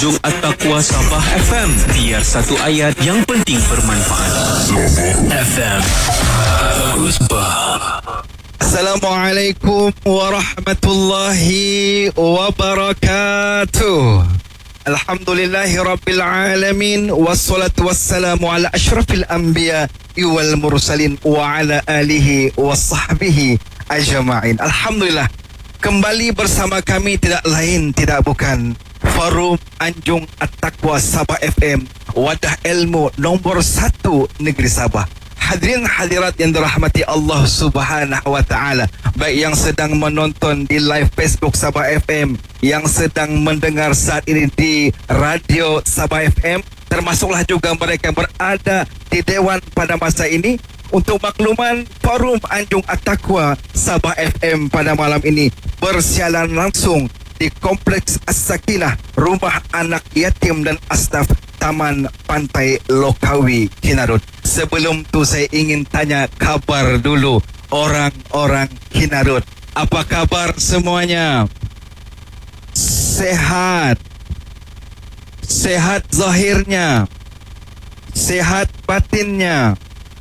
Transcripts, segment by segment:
Anjung At-Taqwa Sabah FM. Biar satu ayat yang penting bermanfaat. FM Ghusbah. Assalamualaikum warahmatullahi wabarakatuh. Alhamdulillahi rabbil alamin. Wassalatu wassalamu ala ashrafil anbiya wal mursalin wa ala alihi wa sahbihi ajma'in. Alhamdulillah, kembali bersama kami tidak lain tidak bukan Forum Anjung At-Taqwa Sabah FM, wadah ilmu nombor 1 negeri Sabah. Hadirin hadirat yang dirahmati Allah Subhanahu wa taala, baik yang sedang menonton di live Facebook Sabah FM, yang sedang mendengar saat ini di radio Sabah FM, termasuklah juga mereka yang berada di Dewan pada masa ini. Untuk makluman, Forum Anjung At-Taqwa Sabah FM pada malam ini bersiaran langsung di Kompleks As-Sakinah, Rumah Anak Yatim dan Asnaf, Taman Pantai Lokawi, Kinarut. Sebelum tu saya ingin tanya kabar dulu orang-orang Kinarut. Apa kabar semuanya? Sehat? Sehat zahirnya? Sehat batinnya?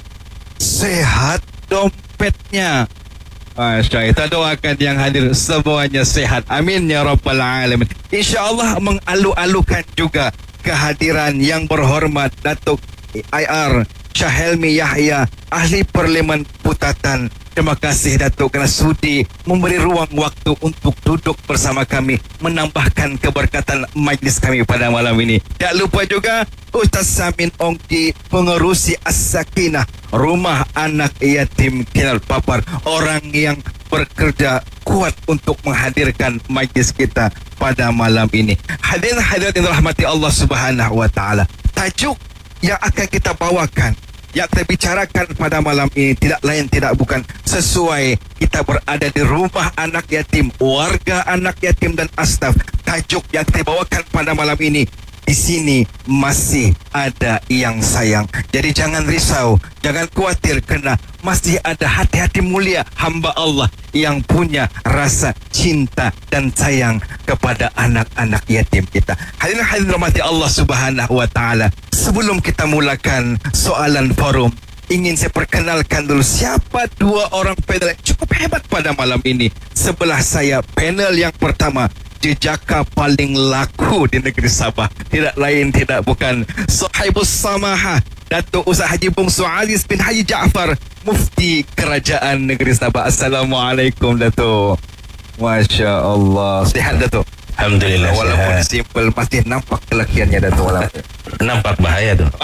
Sehat dompetnya? Masya, kita doakan yang hadir semuanya sehat. Amin ya rabbal alamin. InsyaAllah mengalu-alukan juga kehadiran yang berhormat Datuk IR Syahelmi Yahya, Ahli Parlimen Putatan. Terima kasih Datuk kerana sudi memberi ruang waktu untuk duduk bersama kami, menambahkan keberkatan majlis kami pada malam ini. Tak lupa juga Ustaz Samin Ongki, pengerusi As-Sakinah, Rumah Anak Yatim Kinarut Papar, orang yang bekerja kuat untuk menghadirkan majlis kita pada malam ini. Hadirin hadirat yang dirahmati Allah Subhanahu wa taala, tajuk yang akan kita bawakan, yang kita bicarakan pada malam ini tidak lain tidak bukan sesuai kita berada di rumah anak yatim, warga anak yatim dan asnaf. Tajuk yang kita bawakan pada malam ini, di sini masih ada yang sayang. Jadi jangan risau, jangan khawatir, kerana masih ada hati-hati mulia hamba Allah yang punya rasa cinta dan sayang kepada anak-anak yatim kita. Hadirin rahmati Allah Subhanahu wa taala, sebelum kita mulakan soalan forum, ingin saya perkenalkan dulu siapa dua orang panel yang cukup hebat pada malam ini. Sebelah saya panel yang pertama, jejaka paling laku di negeri Sabah, tidak lain tidak bukan Sahibus Samahah, Datuk Ustaz Haji Bungsu Aziz bin Haji Jaafar, Mufti Kerajaan Negeri Sabah. Assalamualaikum Datuk. Masya Allah. Sihat Datuk? Alhamdulillah. Walaupun simple, masih nampak kelakiannya Datuk. Nampak bahaya tu.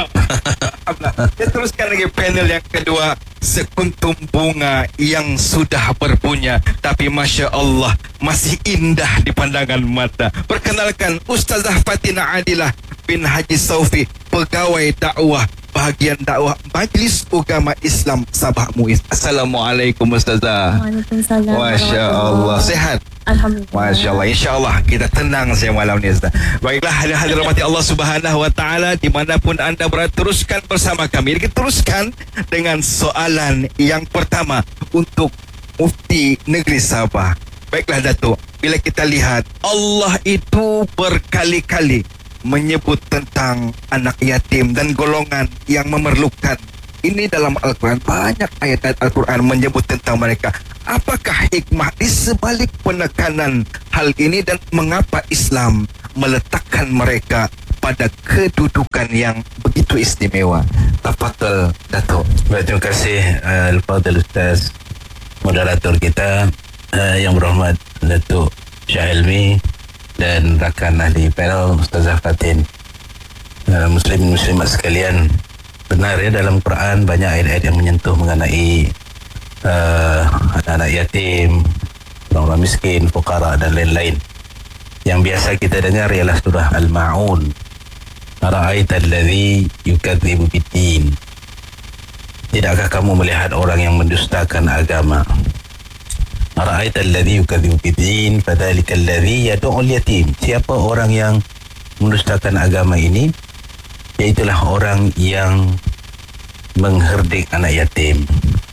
Kita teruskan lagi panel yang kedua, sekuntum bunga yang sudah berbunga tapi Masya Allah masih indah di pandangan mata. Perkenalkan Ustazah Fatina Adilah bin Haji Saufi, pegawai dakwah bahagian dakwah Majlis Ugama Islam Sabah MUIS. Assalamualaikum Ustazah. Waalaikumsalam. Masya Allah. Sehat? Alhamdulillah. Masya Allah. InsyaAllah kita tenang saya malam ni Ustaz. Baiklah, hadirin rahmati Allah Subhanahu wa taala, dimanapun anda berada, teruskan bersama kami. Kita teruskan dengan soalan yang pertama untuk Mufti Negeri Sabah. Baiklah Datuk, bila kita lihat Allah itu berkali-kali menyebut tentang anak yatim dan golongan yang memerlukan. Ini dalam Al-Quran, banyak ayat-ayat Al-Quran menyebut tentang mereka. Apakah hikmah di sebalik penekanan hal ini dan mengapa Islam meletakkan mereka pada kedudukan yang begitu istimewa? Tafadhal Datuk. Baik, terima kasih Al-Fadhil Ustaz moderator kita, yang berhormat Datuk Syahelmi dan rakan ahli panel Ustazah Fatin. Muslim-muslimat sekalian, benar ya, dalam Quran banyak ayat-ayat yang menyentuh mengenai anak-anak yatim, orang-orang miskin, fuqara dan lain-lain. Yang biasa kita dengar ialah surah Al-Ma'un. Ara'aita alladhi yukadzibu bid-din. Tidakkah kamu melihat orang yang mendustakan agama? Ara'aita alladhi yukadzibu bid-din fadzalika alladhi yad'ul yatim. Siapa orang yang mendustakan agama ini? Iaitulah orang yang mengherdik anak yatim.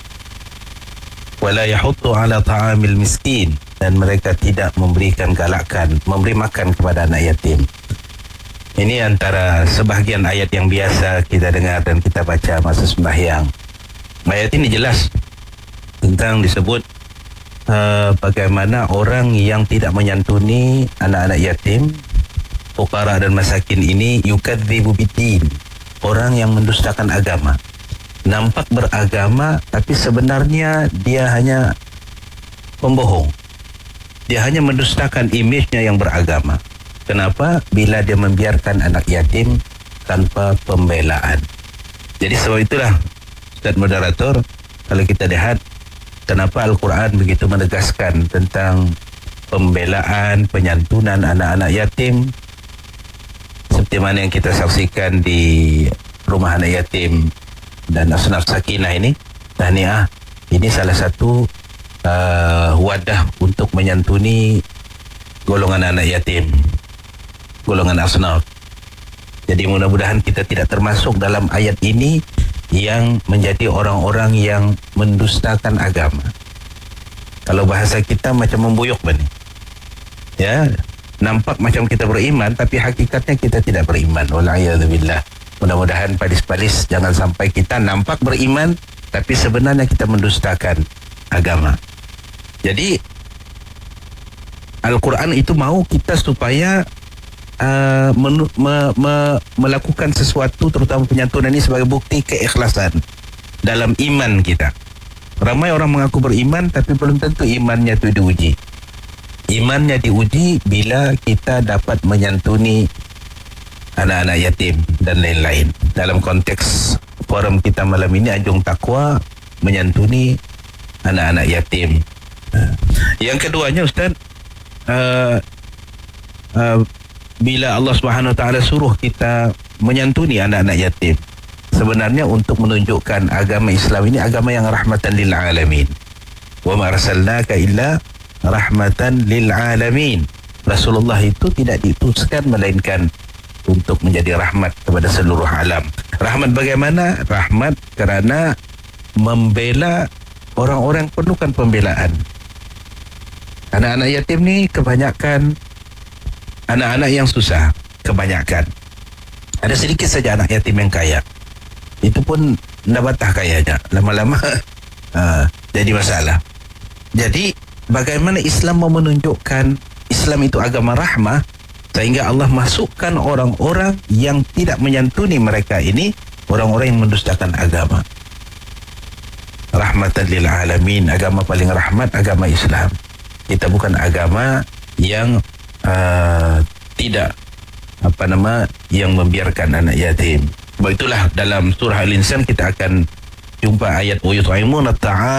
Wala yahuddu ala ta'amil miskin, dan mereka tidak memberikan galakan, memberi makan kepada anak yatim. Ini antara sebahagian ayat yang biasa kita dengar dan kita baca masa sembahyang. Ayat ini jelas tentang disebut bagaimana orang yang tidak menyantuni anak-anak yatim, fuqara dan masakin ini yukadzibu biddin, orang yang mendustakan agama. Nampak beragama tapi sebenarnya dia hanya pembohong. Dia hanya mendustakan imejnya yang beragama. Kenapa? Bila dia membiarkan anak yatim tanpa pembelaan. Jadi sebab itulah Ustaz Moderator, kalau kita lihat kenapa Al-Quran begitu menegaskan tentang pembelaan, penyantunan anak-anak yatim, seperti mana yang kita saksikan di rumah anak yatim dan Asnaf Sakinah ini, tahniah, ini salah satu wadah untuk menyantuni golongan anak yatim, golongan asnaf. Jadi mudah-mudahan kita tidak termasuk dalam ayat ini yang menjadi orang-orang yang mendustakan agama. Kalau bahasa kita macam membuyuk bani. Ya, nampak macam kita beriman tapi hakikatnya kita tidak beriman. Wala'iyadzubillah. Mudah-mudahan palis-palis jangan sampai kita nampak beriman tapi sebenarnya kita mendustakan agama. Jadi Al-Quran itu mau kita supaya melakukan sesuatu, terutama penyantunan ini sebagai bukti keikhlasan dalam iman kita. Ramai orang mengaku beriman tapi belum tentu imannya itu diuji. Imannya diuji bila kita dapat menyantuni anak-anak yatim dan lain-lain. Dalam konteks forum kita malam ini, Anjung Takwa menyantuni anak-anak yatim. Yang keduanya Ustaz, bila Allah Subhanahu Wa Taala suruh kita menyantuni anak-anak yatim, sebenarnya untuk menunjukkan agama Islam ini agama yang rahmatan lil alamin. Wa ma arsalnaka illa rahmatan lil alamin. Rasulullah itu tidak diutuskan melainkan untuk menjadi rahmat kepada seluruh alam. Rahmat bagaimana? Rahmat kerana membela orang-orang yang perlukan pembelaan. Anak-anak yatim ni kebanyakan anak-anak yang susah, kebanyakan. Ada sedikit saja anak yatim yang kaya. Itu pun nabatah kayanya. Lama-lama jadi masalah. Jadi bagaimana Islam mau menunjukkan Islam itu agama rahmah, sehingga Allah masukkan orang-orang yang tidak menyantuni mereka ini, orang-orang yang mendustakan agama. Rahmatan lil alamin, agama paling rahmat, agama Islam. Kita bukan agama yang tidak yang membiarkan anak yatim. Sebab itulah dalam surah Al-Insan kita akan jumpa ayat wa yut'imuna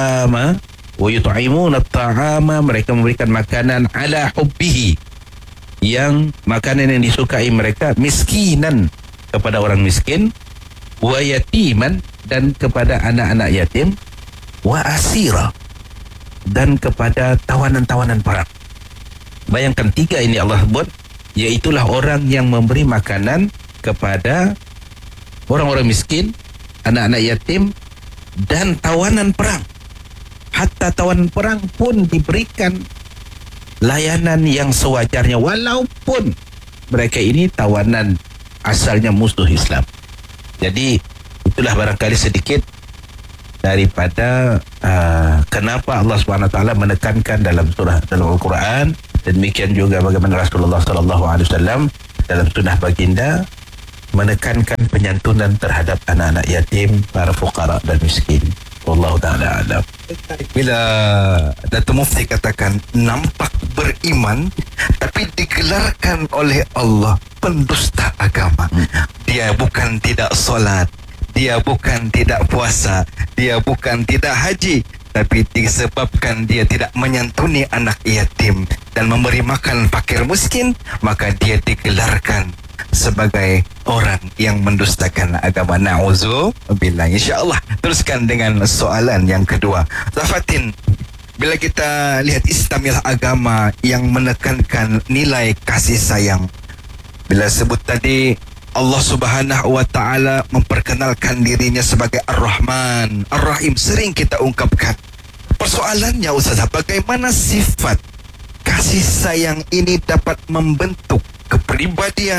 at-ta'ama, mereka memberikan makanan ala hubbihi, yang makanan yang disukai mereka, miskinan kepada orang miskin, wa yatiman dan kepada anak-anak yatim, wa asira dan kepada tawanan-tawanan perang. Bayangkan tiga ini Allah buat, iaitulah orang yang memberi makanan kepada orang-orang miskin, anak-anak yatim dan tawanan perang. Hatta tawanan perang pun diberikan layanan yang sewajarnya, walaupun mereka ini tawanan asalnya musuh Islam. Jadi itulah barangkali sedikit daripada kenapa Allah SWT menekankan dalam Al-Quran, dan demikian juga bagaimana Rasulullah SAW dalam sunnah baginda menekankan penyantunan terhadap anak-anak yatim, para fuqara dan miskin. Wallahu ta'ala alam. Bila Datuk Mufti katakan nampak beriman tapi digelarkan oleh Allah pendusta agama, dia bukan tidak solat, dia bukan tidak puasa, dia bukan tidak haji, tapi disebabkan dia tidak menyantuni anak yatim dan memberi makan fakir miskin, maka dia digelarkan sebagai orang yang mendustakan agama. Na'udzubillah. InsyaAllah teruskan dengan soalan yang kedua. Zafatin, bila kita lihat istamilah agama yang menekankan nilai kasih sayang, bila sebut tadi Allah Subhanahu Wa Taala memperkenalkan dirinya sebagai Ar-Rahman, Ar-Rahim, sering kita ungkapkan. Persoalannya Ustazah, bagaimana sifat kasih sayang ini dapat membentuk kepribadian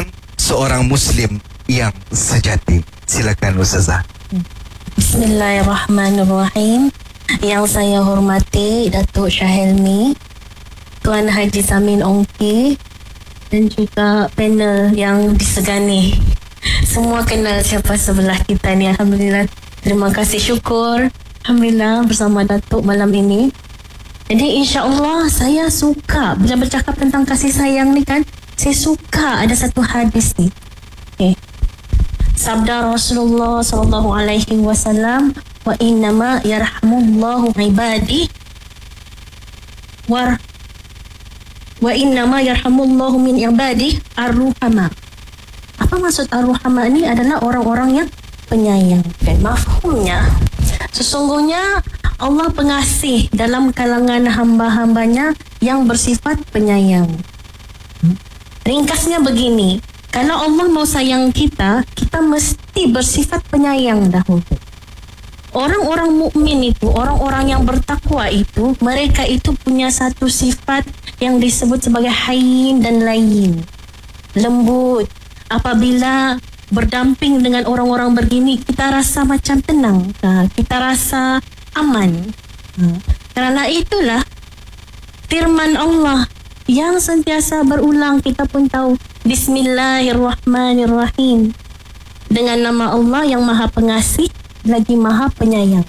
seorang Muslim yang sejati? Silakan Ustazah. Bismillahirrahmanirrahim. Yang saya hormati Datuk Syahelmi, Tuan Haji Samin Ongki, dan juga panel yang disegani. Semua kenal siapa sebelah kita ni. Alhamdulillah. Terima kasih, syukur. Alhamdulillah bersama Datuk malam ini. Jadi insya-Allah saya suka bila bercakap tentang kasih sayang ni kan. Saya suka ada satu hadis ni. Okay. Sabda Rasulullah sallallahu alaihi wasallam, wa innama yarhamullahu ibadi wa innama yarhamullahu min ibadi ar-ruhama. Apa maksud ar-ruhama ni? Adalah orang-orang yang penyayang. Dan mafhumnya, sesungguhnya Allah pengasih dalam kalangan hamba-hambanya yang bersifat penyayang. Ringkasnya begini, kalau Allah mau sayang kita, kita mesti bersifat penyayang dahulu. Orang-orang mukmin itu, orang-orang yang bertakwa itu, mereka itu punya satu sifat yang disebut sebagai hayyin dan layyin. Lembut. Apabila berdamping dengan orang-orang begini, kita rasa macam tenang, kita rasa aman. Kerana itulah firman Allah yang sentiasa berulang, kita pun tahu, Bismillahirrahmanirrahim. Dengan nama Allah yang Maha Pengasih lagi Maha Penyayang.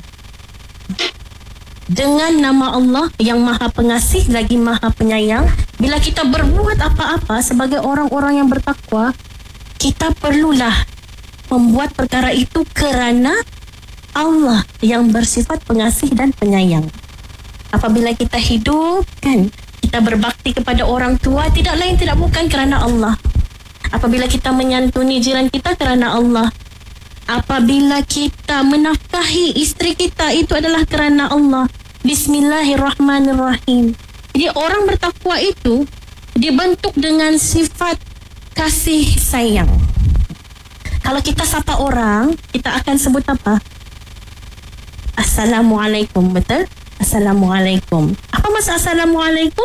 Dengan nama Allah yang Maha Pengasih lagi Maha Penyayang, bila kita berbuat apa-apa sebagai orang-orang yang bertakwa, kita perlulah membuat perkara itu kerana Allah yang bersifat pengasih dan penyayang. Apabila kita hidup, kan, kita berbakti kepada orang tua, tidak lain tidak bukan kerana Allah. Apabila kita menyantuni jiran kita, kerana Allah. Apabila kita menafkahi isteri kita, itu adalah kerana Allah. Bismillahirrahmanirrahim. Jadi orang bertakwa itu dibentuk dengan sifat kasih sayang. Kalau kita sapa orang, kita akan sebut apa? Assalamualaikum, betul? Assalamualaikum. Apa maksud Assalamualaikum?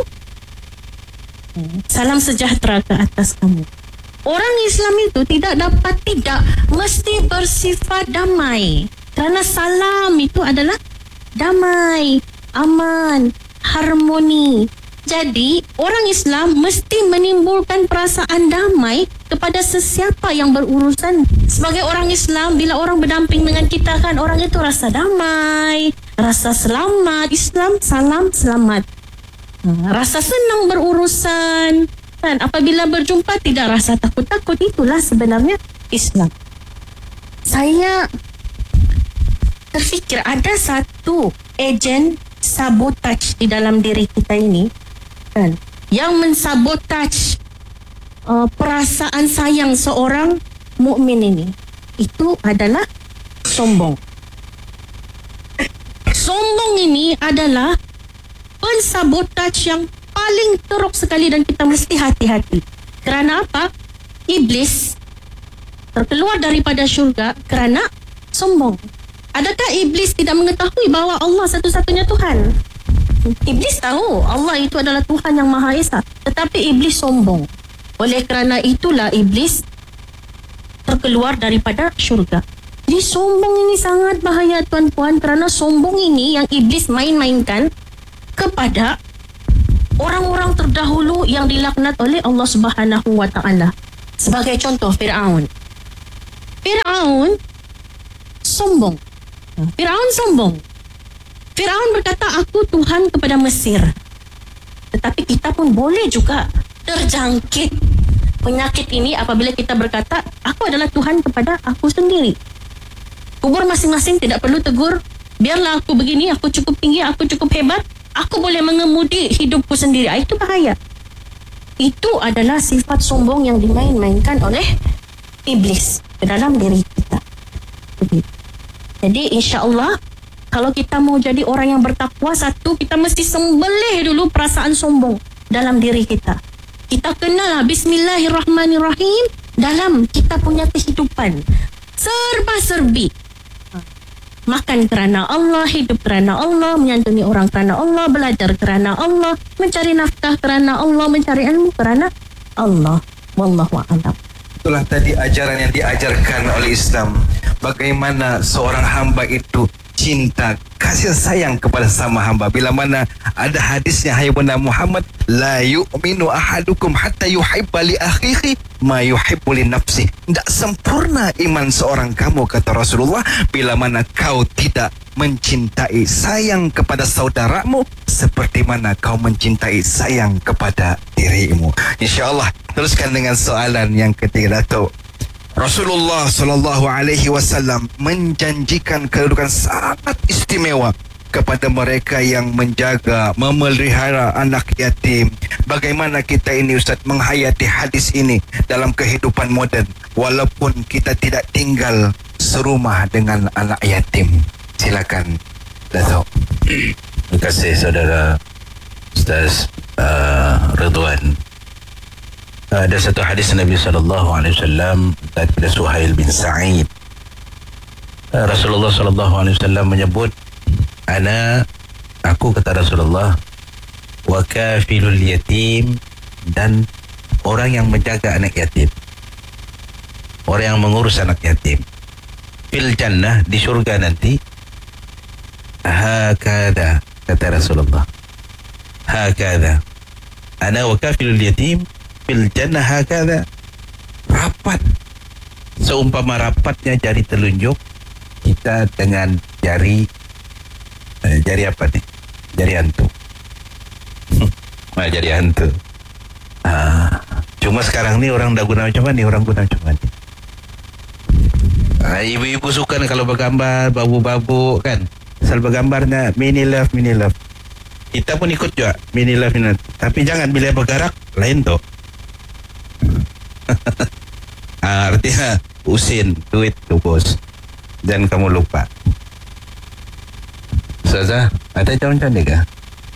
Salam sejahtera ke atas kamu. Orang Islam itu tidak mesti bersifat damai. Kerana salam itu adalah damai, aman, harmoni. Jadi, orang Islam mesti menimbulkan perasaan damai kepada sesiapa yang berurusan. Sebagai orang Islam, bila orang berdamping dengan kita, kan, orang itu rasa damai, rasa selamat. Islam, salam, selamat. Rasa senang berurusan. Kan, apabila berjumpa, tidak rasa takut-takut. Itulah sebenarnya Islam. Saya terfikir ada satu ejen sabotaj di dalam diri kita ini, kan, yang mensabotaj perasaan sayang seorang mukmin ini. Itu adalah sombong. Sombong ini adalah pensabotaj yang paling teruk sekali dan kita mesti hati-hati. Kerana apa? Iblis terkeluar daripada syurga kerana sombong. Adakah iblis tidak mengetahui bahawa Allah satu-satunya Tuhan? Iblis tahu Allah itu adalah Tuhan yang Maha Esa, tetapi iblis sombong. Oleh kerana itulah iblis terkeluar daripada syurga. Jadi sombong ini sangat bahaya, tuan-puan, kerana sombong ini yang iblis main-mainkan kepada orang-orang terdahulu yang dilaknat oleh Allah Subhanahu wa Ta'ala. Sebagai contoh, Fir'aun. Fir'aun sombong. Fir'aun berkata, aku Tuhan kepada Mesir. Tetapi kita pun boleh juga terjangkit penyakit ini apabila kita berkata, aku adalah Tuhan kepada aku sendiri. Kubur masing-masing, tidak perlu tegur. Biarlah aku begini, aku cukup tinggi, aku cukup hebat, aku boleh mengemudi hidupku sendiri. Itu bahaya. Itu adalah sifat sombong yang dimain-mainkan oleh iblis ke dalam diri kita. Jadi insya-Allah, kalau kita mau jadi orang yang bertakwa, satu, kita mesti sembelih dulu perasaan sombong dalam diri kita. Kita kenal Bismillahirrahmanirrahim dalam kita punya kehidupan. Serba-serbi. Makan kerana Allah, hidup kerana Allah, menyantuni orang kerana Allah, belajar kerana Allah, mencari nafkah kerana Allah, mencari ilmu kerana Allah. Wallahu a'lam. itulah tadi ajaran yang diajarkan oleh Islam. Bagaimana seorang hamba itu cinta, kasih sayang kepada sama hamba. Bila mana ada hadisnya, hai bunda Muhammad, la yu'minu ahadukum hatta yuhibba li akhihi ma yuhibbu li nafsi. Tidak sempurna iman seorang kamu, kata Rasulullah, bila mana kau tidak mencintai sayang kepada saudaramu seperti mana kau mencintai sayang kepada dirimu. InsyaAllah teruskan dengan soalan yang ketiga, Datuk. Rasulullah sallallahu alaihi wasallam menjanjikan kedudukan sangat istimewa kepada mereka yang menjaga, memelihara anak yatim. Bagaimana kita ini, Ustaz, menghayati hadis ini dalam kehidupan moden walaupun kita tidak tinggal serumah dengan anak yatim? Silakan, Datuk. Terima kasih saudara Ustaz Ridwan. Ada satu hadis Nabi SAW daripada Suhail bin Sa'id. Rasulullah SAW menyebut, aku kata Rasulullah, wa kafilul yatim, dan orang yang menjaga anak yatim, orang yang mengurus anak yatim, fil jannah, di syurga nanti, hakada, kata Rasulullah, hakada, ana wa kafilul yatim fil jannah hakada, rapat, seumpama rapatnya jari telunjuk kita dengan jari apa nih? Jari hantu. Jari hantu. Cuma sekarang ni orang dah guna macam mana? Orang guna macam mana? Ibu-ibu suka kalau bergambar, babu-babu kan, asal bergambarnya mini love. Kita pun ikut juga mini love. Tapi jangan bila bergerak lain tu. Artinya usin duit tu bos, dan kamu lupa. Ustazah, ada macam ni kah?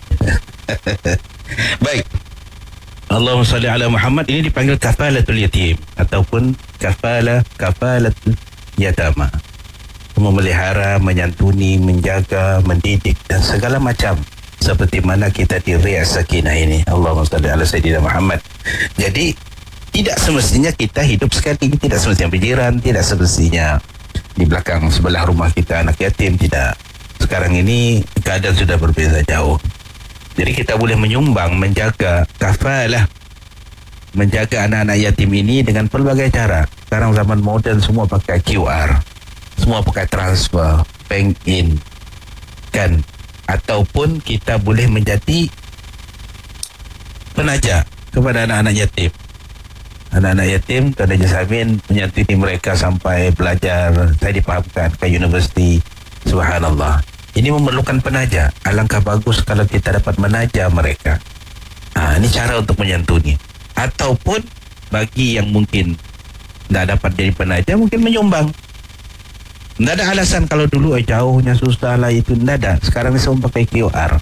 Baik. Allahumma salli ala Muhammad. Ini dipanggil kafalatul yatim ataupun kafalatul yatama. Memelihara, menyantuni, menjaga, mendidik dan segala macam, seperti mana kita di Riyadh Sakinah ini. Allahumma salli ala Sayyidina Muhammad. Jadi tidak semestinya kita hidup sekali, tidak semestinya berjiran, tidak semestinya di belakang sebelah rumah kita anak yatim, tidak. Sekarang ini keadaan sudah berbeza jauh. Jadi kita boleh menyumbang, menjaga, kafalah, menjaga anak-anak yatim ini dengan pelbagai cara. Sekarang zaman moden semua pakai QR, semua pakai transfer, bank in, kan? Ataupun kita boleh menjadi penaja kepada anak-anak yatim. Anak-anak yatim, Tuan Haji Samin menyantuni mereka sampai belajar, saya dipahamkan ke universiti. Subhanallah. Ini memerlukan penaja. Alangkah bagus kalau kita dapat menaja mereka. Ini cara untuk menyantuni. Ataupun bagi yang mungkin tidak dapat jadi penaja, mungkin menyumbang. Tidak ada alasan kalau dulu jauhnya susah lah itu. Tidak ada. Sekarang semua pakai QR.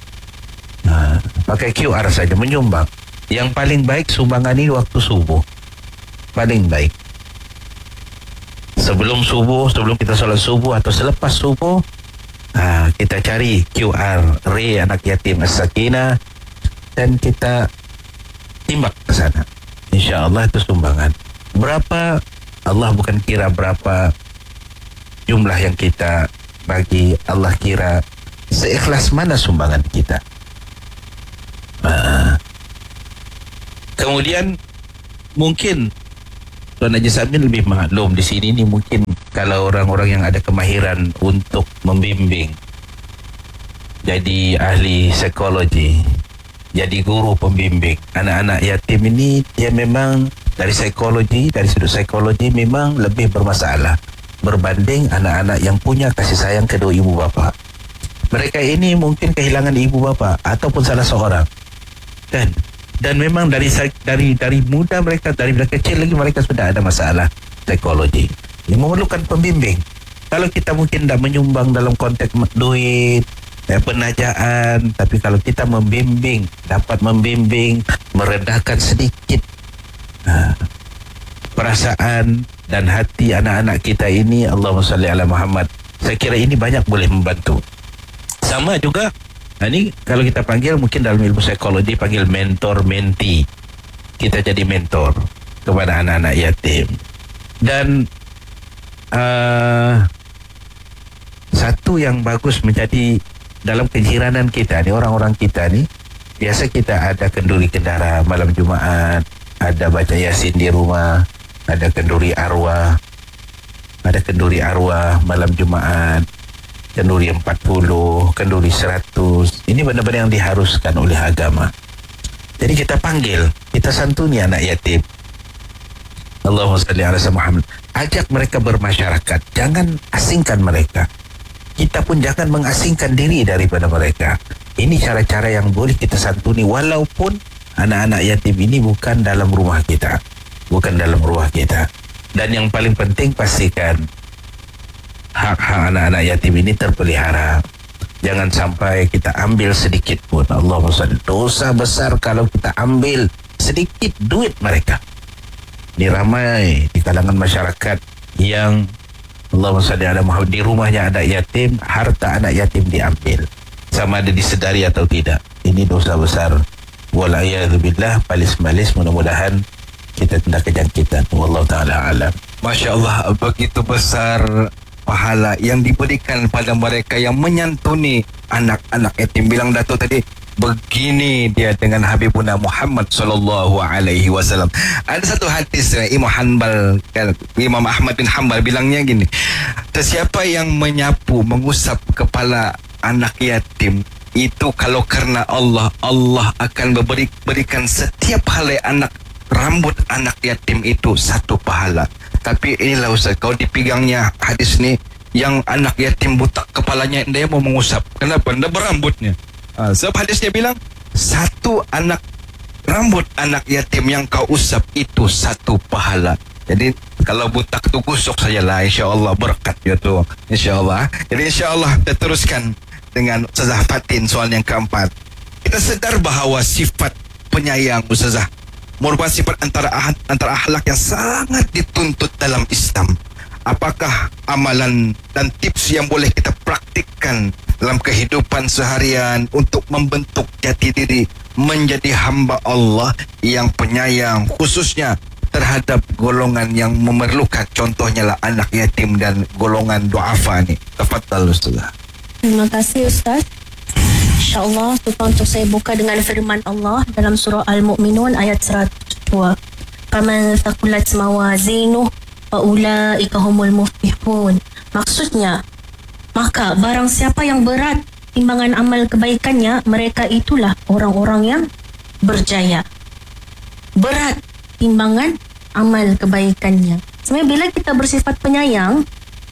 Pakai QR saja menyumbang. Yang paling baik sumbangan ini waktu subuh. Paling baik. Sebelum subuh, sebelum kita solat subuh atau selepas subuh, kita cari QR Re Anak Yatim As-Sakinah dan kita timbak ke sana. InsyaAllah itu sumbangan. Berapa? Allah bukan kira berapa jumlah yang kita bagi. Allah kira seikhlas mana sumbangan kita. Kemudian mungkin Tuan Haji Samin lebih maklum di sini ni, mungkin kalau orang-orang yang ada kemahiran untuk membimbing, jadi ahli psikologi, jadi guru pembimbing anak-anak yatim ini, dia memang dari psikologi, dari sudut psikologi memang lebih bermasalah berbanding anak-anak yang punya kasih sayang kedua ibu bapa. Mereka ini mungkin kehilangan ibu bapa ataupun salah seorang, kan? Dan memang dari muda mereka, dari kecil lagi mereka sudah ada masalah psikologi yang memerlukan pembimbing. Kalau kita mungkin tidak menyumbang dalam konteks duit, penajaan, tapi kalau kita membimbing, dapat membimbing, meredahkan sedikit perasaan dan hati anak-anak kita ini, Allahumma salli ala Muhammad, saya kira ini banyak boleh membantu. Sama juga ini kalau kita panggil, mungkin dalam ilmu psikologi panggil mentor mentee. Kita jadi mentor kepada anak-anak yatim. Dan satu yang bagus menjadi dalam kejiranan kita ni, orang-orang kita ni, biasa kita ada kenduri kendara malam Jumaat, ada baca Yasin di rumah, ada kenduri arwah malam Jumaat, kenduri 40, kenduri 100. Ini benar-benar yang diharuskan oleh agama. Jadi kita panggil, kita santuni anak yatim. Allahumma salli ala Muhammad. Ajak mereka bermasyarakat, jangan asingkan mereka. Kita pun jangan mengasingkan diri daripada mereka. Ini cara-cara yang boleh kita santuni walaupun anak-anak yatim ini bukan dalam rumah kita. Dan yang paling penting, pastikan hak-hak anak-anak yatim ini terpelihara. Jangan sampai kita ambil sedikit pun. Allahumma salli. Dosa besar kalau kita ambil sedikit duit mereka. Ini ramai di kalangan masyarakat yang Allahumma salli ala Muhammad, di rumahnya ada yatim, harta anak yatim diambil, sama ada disedari atau tidak. Ini dosa besar. Wal'iyadzubillah, balis-balis, mudah-mudahan kita tidak kejangkitan. Wallahu ta'ala alam. Masya Allah, begitu besar pahala yang diberikan pada mereka yang menyantuni anak-anak yatim. Bilang Datuk tadi, begini dia dengan Habibuna Muhammad sallallahu alaihi wasallam. Ada satu hadis Imam Ahmad bin Hanbal bilangnya gini, sesiapa yang menyapu, mengusap kepala anak yatim, itu kalau karena Allah, Allah akan berikan setiap helai rambut anak yatim itu satu pahala. Tapi inilah Ustaz, kalau dipegangnya hadis ni, yang anak yatim butak kepalanya, dia mau mengusap. Kenapa? Dia berambutnya. Sebab hadisnya bilang, satu rambut anak yatim yang kau usap itu satu pahala. Jadi kalau butak tu gosok sajalah, insya-Allah berkat dia tu, insya-Allah. Jadi insya-Allah kita teruskan dengan Ustazah Fatin soal yang keempat. Kita sedar bahawa sifat penyayang Ustazah merupakan sifat antara akhlak yang sangat dituntut dalam Islam. Apakah amalan dan tips yang boleh kita praktikkan dalam kehidupan seharian untuk membentuk jati diri menjadi hamba Allah yang penyayang, khususnya terhadap golongan yang memerlukan, contohnya lah anak yatim dan golongan du'afa ni. Tafadhal Ustazah. Terima kasih Ustaz. InsyaAllah untuk saya buka dengan firman Allah dalam surah Al-Mu'minun ayat 102. Faman thaqulat mawazinuhu faulaika humul muflihun. Maksudnya, maka barang siapa yang berat timbangan amal kebaikannya, mereka itulah orang-orang yang berjaya. Berat timbangan amal kebaikannya. Sebenarnya bila kita bersifat penyayang,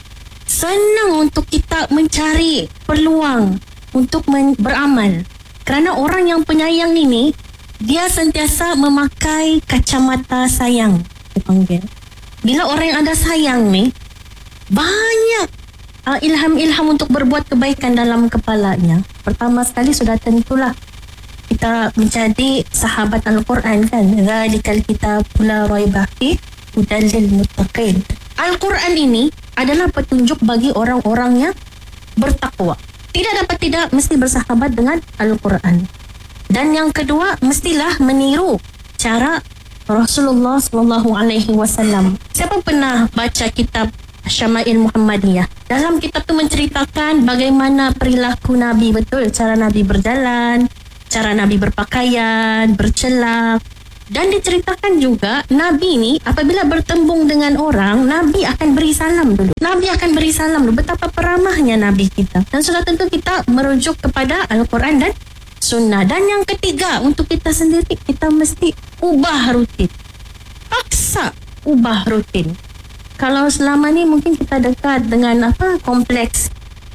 senang untuk kita mencari peluang untuk beramal. Kerana orang yang penyayang ini, dia sentiasa memakai kacamata sayang, dipanggil. Bila orang yang ada sayang ni, banyak ilham-ilham untuk berbuat kebaikan dalam kepalanya. Pertama sekali sudah tentulah kita menjadi sahabat Al-Quran, kan? Zalikal kitabul la raiba fihi hudal lil muttaqin. Al-Quran ini adalah petunjuk bagi orang-orang yang bertakwa. Tidak dapat tidak mesti bersahabat dengan Al-Quran. Dan yang kedua, mestilah meniru cara Rasulullah SAW. Siapa pernah baca kitab Syama'il Muhammadiyah? Dalam kitab tu menceritakan bagaimana perilaku Nabi, betul, cara Nabi berjalan, cara Nabi berpakaian, bercelak. Dan diceritakan juga Nabi ni apabila bertembung dengan orang, Nabi akan beri salam dulu. Betapa peramahnya Nabi kita. Dan sudah tentu kita merujuk kepada Al-Quran dan Sunnah. Dan yang ketiga, untuk kita sendiri, kita mesti ubah rutin. Paksa ubah rutin. Kalau selama ni mungkin kita dekat dengan kompleks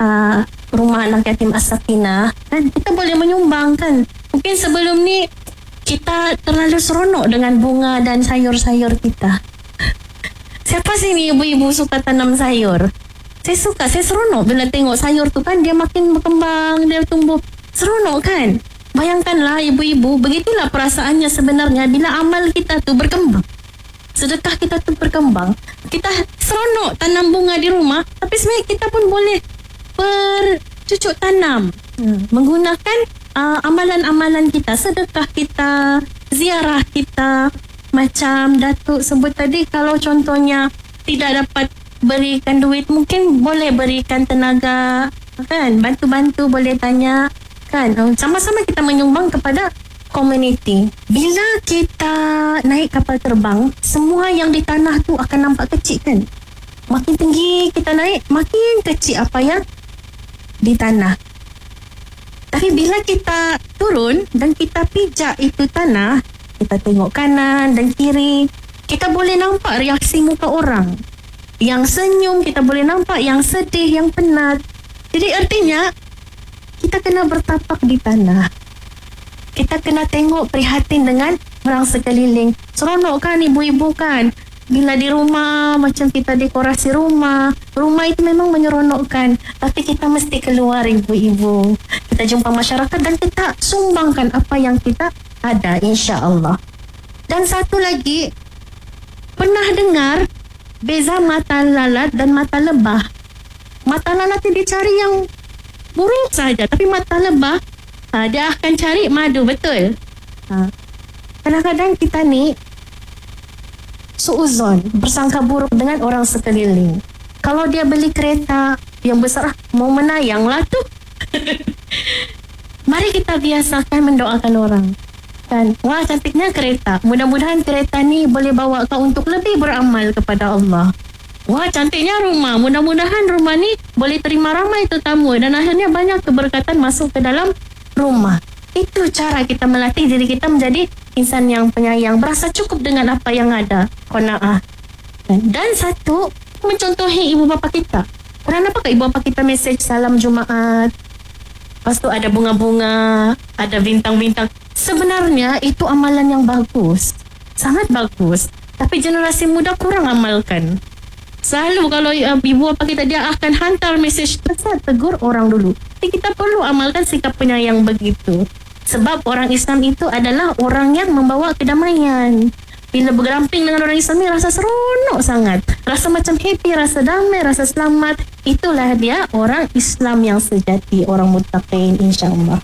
rumah anak yatim As-Sakinah, kan, kita boleh menyumbang, kan. Mungkin sebelum ni kita terlalu seronok dengan bunga dan sayur-sayur kita. Siapa sih ni ibu-ibu suka tanam sayur? Saya seronok bila tengok sayur tu, kan, dia makin berkembang, dia tumbuh. Seronok, kan? Bayangkanlah ibu-ibu, begitulah perasaannya sebenarnya bila amal kita tu berkembang. Sedekah kita tu berkembang. Kita seronok tanam bunga di rumah, tapi sebenarnya kita pun boleh bercucuk tanam. Menggunakan amalan-amalan kita, sedekah kita, ziarah kita, Macam Datuk sebut tadi, kalau contohnya tidak dapat berikan duit, mungkin boleh berikan tenaga, kan? Bantu-bantu, boleh tanya, kan? Sama-sama kita menyumbang kepada komuniti. Bila kita naik kapal terbang, semua yang di tanah tu akan nampak kecil, kan? Makin tinggi kita naik, makin kecil apa yang di tanah. Tapi bila kita turun dan kita pijak itu tanah, kita tengok kanan dan kiri, kita boleh nampak reaksi muka orang. Yang senyum, kita boleh nampak yang sedih, yang penat. Jadi artinya, kita kena bertapak di tanah. Kita kena tengok, prihatin dengan orang sekeliling. Seronok kan ibu-ibu kan? Bila di rumah, macam kita dekorasi rumah itu memang menyeronokkan. Tapi kita mesti keluar ibu-ibu. Kita jumpa masyarakat dan kita sumbangkan apa yang kita ada, insya-Allah. Dan satu lagi, pernah dengar beza mata lalat dan mata lebah? Mata lalat dia cari yang buruk saja, tapi mata lebah dia akan cari madu, betul? Kadang-kadang kita ni suuzon, bersangka buruk dengan orang sekeliling. Kalau dia beli kereta yang besar, mau menayang lah tu. Mari kita biasakan mendoakan orang. Kan? Wah, cantiknya kereta. Mudah-mudahan kereta ni boleh bawa kau untuk lebih beramal kepada Allah. Wah, cantiknya rumah. Mudah-mudahan rumah ni boleh terima ramai tetamu dan akhirnya banyak keberkatan masuk ke dalam rumah. Itu cara kita melatih diri kita menjadi insan yang penyayang, berasa cukup dengan apa yang ada, qanaah. Dan satu, mencontohi ibu bapa kita. Kenapa ibu bapa kita mesej salam Jumaat, lepas tu ada bunga-bunga, ada bintang-bintang. Sebenarnya itu amalan yang bagus, sangat bagus. Tapi generasi muda kurang amalkan. Selalu kalau ibu bapa kita, dia akan hantar mesej besar, tegur orang dulu. Jadi kita perlu amalkan sikap penyayang begitu. Sebab orang Islam itu adalah orang yang membawa kedamaian. Bila bergamping dengan orang Islam ni, rasa seronok sangat. Rasa macam happy, rasa damai, rasa selamat. Itulah dia orang Islam yang sejati, orang muttaqin, insya-Allah.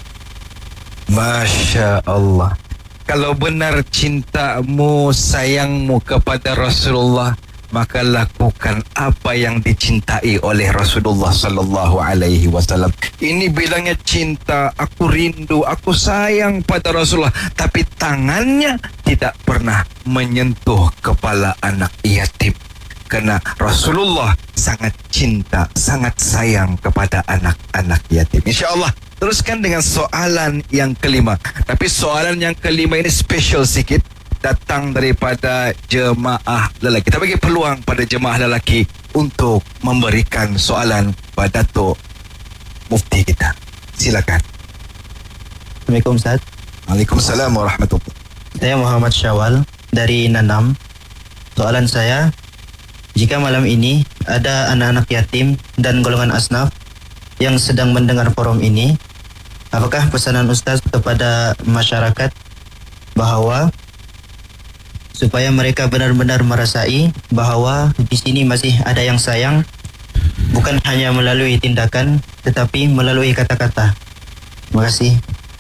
Masya Allah. Kalau benar cintamu, sayangmu kepada Rasulullah, maka lakukan apa yang dicintai oleh Rasulullah sallallahu alaihi wasallam. Ini bilangnya cinta, aku rindu, aku sayang pada Rasulullah, tapi tangannya tidak pernah menyentuh kepala anak yatim. Kerana Rasulullah sangat cinta, sangat sayang kepada anak-anak yatim. InsyaAllah teruskan dengan soalan yang kelima. Tapi soalan yang kelima ini special sikit, datang daripada jemaah lelaki. Kita bagi peluang pada jemaah lelaki untuk memberikan soalan pada Datuk Mufti kita. Silakan. Assalamualaikum Ustaz. Waalaikumsalam warahmatullahi. Saya Muhammad Syawal dari Nanam. Soalan saya, jika malam ini ada anak-anak yatim dan golongan asnaf yang sedang mendengar forum ini, apakah pesanan Ustaz kepada masyarakat bahawa supaya mereka benar-benar merasai bahawa di sini masih ada yang sayang, bukan hanya melalui tindakan tetapi melalui kata-kata. Terima kasih.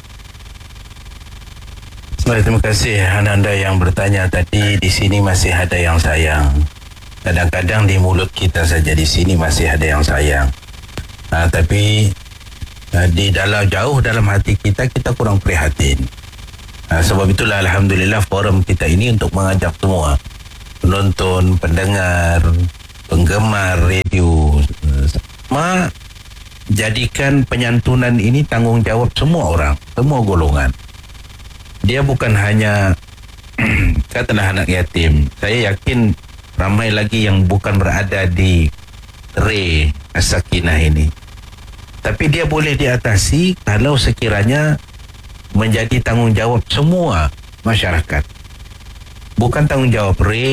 Terima kasih anda yang bertanya tadi. Di sini masih ada yang sayang. Kadang-kadang di mulut kita saja di sini masih ada yang sayang. Tapi di jauh dalam hati kita kurang prihatin. Sebab itulah alhamdulillah forum kita ini untuk mengajak semua penonton, pendengar, penggemar radio, semua jadikan penyantunan ini tanggungjawab semua orang, semua golongan. Dia bukan hanya katalah anak yatim. Saya yakin ramai lagi yang bukan berada di Re As-Sakinah ini. Tapi dia boleh diatasi kalau sekiranya menjadi tanggungjawab semua masyarakat. Bukan tanggungjawab Re